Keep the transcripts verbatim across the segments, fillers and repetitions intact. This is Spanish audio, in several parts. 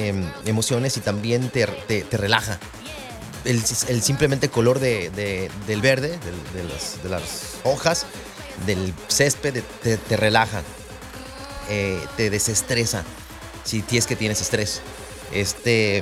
eh, emociones y también te, te, te relaja. El, el simplemente color de, de, del verde, de, de, las, de las hojas, del césped, te, te relaja, eh, te desestresa si tienes que tienes estrés. Este,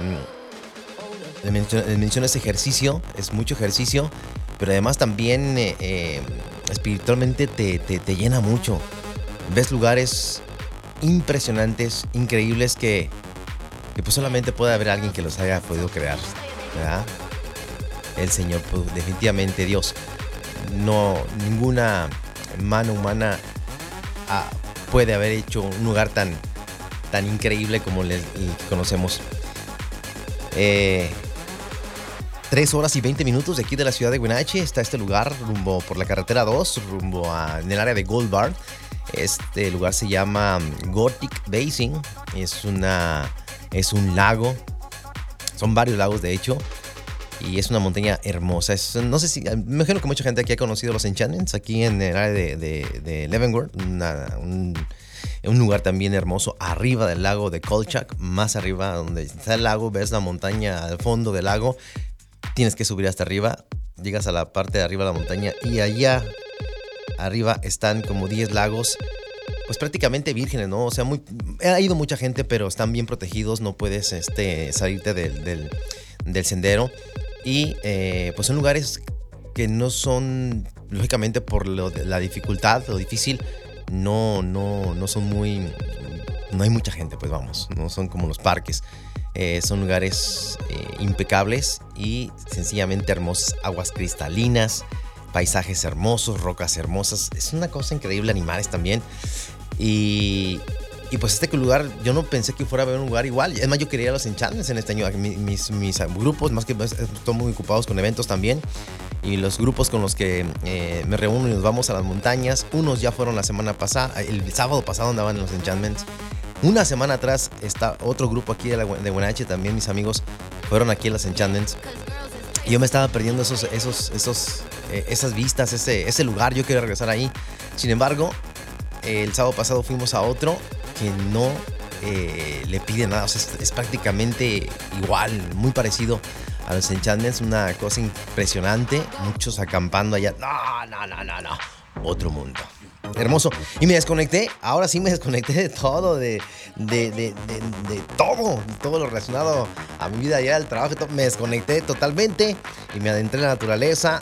menciono ese ejercicio, es mucho ejercicio, pero además también eh, eh, espiritualmente te, te, te llena mucho. Ves lugares impresionantes, increíbles que, que pues solamente puede haber alguien que los haya podido crear, ¿verdad? El Señor, pues, definitivamente Dios. No, ninguna mano humana ah, puede haber hecho un lugar tan, tan increíble como el, el que conocemos. Eh, tres horas y veinte minutos de aquí de la ciudad de Wenatchee está este lugar, rumbo por la carretera dos, rumbo a, en el área de Gold Bar. Este lugar se llama Gothic Basin. Es una, es un lago. Son varios lagos, de hecho. Y es una montaña hermosa. Es, no sé si, me imagino que mucha gente aquí ha conocido los Enchantments, aquí en el área de, de, de Leavenworth. Una, un, un lugar también hermoso, arriba del lago de Kolchak, más arriba donde está el lago, ves la montaña al fondo del lago. Tienes que subir hasta arriba, llegas a la parte de arriba de la montaña y allá arriba están como diez lagos, pues prácticamente vírgenes, ¿no? O sea, muy, ha ido mucha gente, pero están bien protegidos, no puedes este, salirte del, del, del sendero. Y eh, pues son lugares que no son, lógicamente por lo, la dificultad, lo difícil, no, no, no son muy, no hay mucha gente, pues vamos, no son como los parques. Eh, son lugares eh, impecables y sencillamente hermosos, aguas cristalinas, paisajes hermosos, rocas hermosas. Es una cosa increíble, animales también. Y, y pues este lugar, yo no pensé que fuera a haber un lugar igual. Es más, yo quería los Enchantments en este año. Mis, mis, mis grupos, más que están muy ocupados con eventos también. Y los grupos con los que eh, me reúno y nos vamos a las montañas, unos ya fueron la semana pasada, el sábado pasado andaban en los Enchantments. Una semana atrás está otro grupo aquí de, la, de Wenatchee, también mis amigos fueron aquí a los Enchantments. Y yo me estaba perdiendo esos, esos, esos, eh, esas vistas, ese, ese lugar. Yo quería regresar ahí. Sin embargo, eh, el sábado pasado fuimos a otro que no eh, le pide nada. O sea, es, es prácticamente igual, muy parecido a los Enchantments. Una cosa impresionante. Muchos acampando allá. No, no, no, no, no. Otro mundo. Hermoso. Y me desconecté. Ahora sí me desconecté de todo. De, de, de, de, de todo. Todo lo relacionado a mi vida allá, al trabajo. Me desconecté totalmente. Y me adentré en la naturaleza.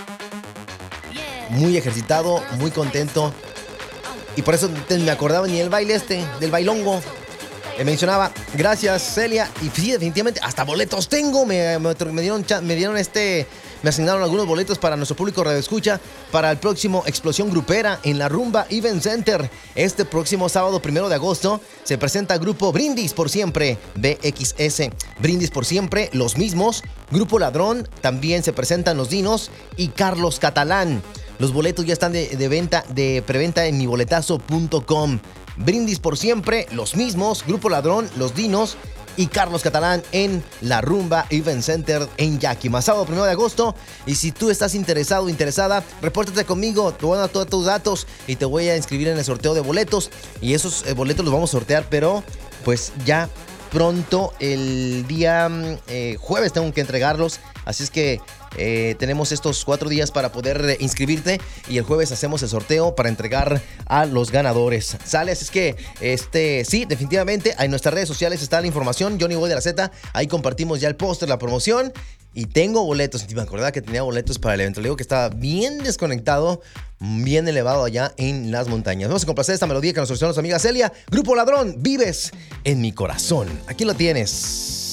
Muy ejercitado. Muy contento. Y por eso me acordaba ni el baile este. Del bailongo. Le mencionaba. Gracias, Celia. Y sí, definitivamente. Hasta boletos tengo. Me, me, me dieron, me dieron este... Me asignaron algunos boletos para nuestro público radioescucha para el próximo Explosión Grupera en la Rumba Event Center. Este próximo sábado primero de agosto se presenta el grupo Brindis por Siempre, B X S. Brindis por Siempre, los mismos. Grupo Ladrón, también se presentan Los Dinos y Carlos Catalán. Los boletos ya están de, de venta, de preventa en mi boletazo punto com. Brindis por Siempre, los mismos. Grupo Ladrón, Los Dinos y Carlos Catalán en la Rumba Event Center en Yakima, sábado primero de agosto. Y si tú estás interesado o interesada, repórtate conmigo, te voy a dar todos tus datos y te voy a inscribir en el sorteo de boletos. Y esos eh, boletos los vamos a sortear, pero pues ya pronto, el día eh, jueves tengo que entregarlos. Así es que eh, tenemos estos cuatro días para poder eh, inscribirte y el jueves hacemos el sorteo para entregar a los ganadores. ¿Sale? Así es que, este, sí, definitivamente, en nuestras redes sociales está la información, Johnny Boy de la Z, ahí compartimos ya el póster, la promoción. Y tengo boletos, y me acordaba que tenía boletos para el evento. Le digo que estaba bien desconectado, bien elevado allá en las montañas. Vamos a complacer esta melodía que nos ofreció nuestra amiga Celia. Grupo Ladrón, vives en mi corazón. Aquí lo tienes.